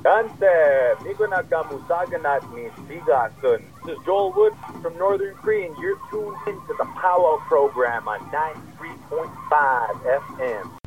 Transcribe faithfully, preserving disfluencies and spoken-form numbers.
Kante, Migo Nakamusagan at ni Sigasun. This is Joel Wood from Northern Cree, and you're tuned into the Powwow program on ninety-three point five F M.